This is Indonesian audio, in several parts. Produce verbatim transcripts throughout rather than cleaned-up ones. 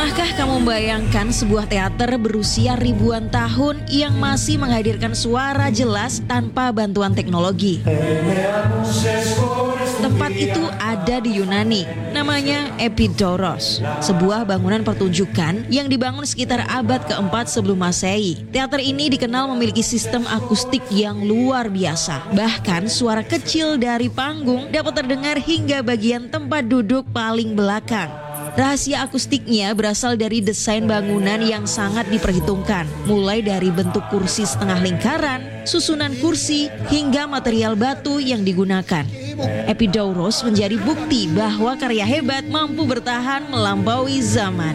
Pernahkah kamu membayangkan sebuah teater berusia ribuan tahun yang masih menghadirkan suara jelas tanpa bantuan teknologi? Tempat itu ada di Yunani, namanya Epidaurus, sebuah bangunan pertunjukan yang dibangun sekitar abad keempat sebelum Masehi. Teater ini dikenal memiliki sistem akustik yang luar biasa. Bahkan suara kecil dari panggung dapat terdengar hingga bagian tempat duduk paling belakang. Rahasia akustiknya berasal dari desain bangunan yang sangat diperhitungkan, mulai dari bentuk kursi setengah lingkaran, susunan kursi, hingga material batu yang digunakan. Epidaurus menjadi bukti bahwa karya hebat mampu bertahan melampaui zaman.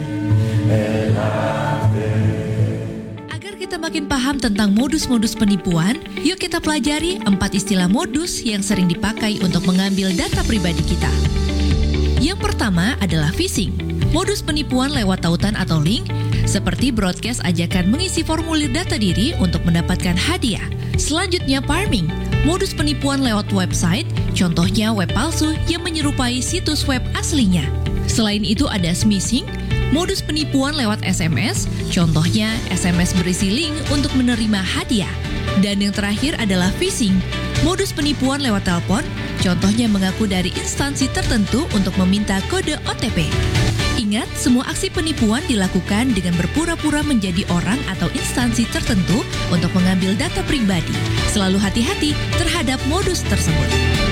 Agar kita makin paham tentang modus-modus penipuan, yuk kita pelajari empat istilah modus yang sering dipakai untuk mengambil data pribadi kita. Yang pertama adalah phishing. Modus penipuan lewat tautan atau link, seperti broadcast ajakan mengisi formulir data diri untuk mendapatkan hadiah. Selanjutnya farming, modus penipuan lewat website, contohnya web palsu yang menyerupai situs web aslinya. Selain itu ada smishing, modus penipuan lewat S M S, contohnya S M S berisi link untuk menerima hadiah. Dan yang terakhir adalah phishing, modus penipuan lewat telepon, contohnya mengaku dari instansi tertentu untuk meminta kode O T P. Ingat, semua aksi penipuan dilakukan dengan berpura-pura menjadi orang atau instansi tertentu untuk mengambil data pribadi. Selalu hati-hati terhadap modus tersebut.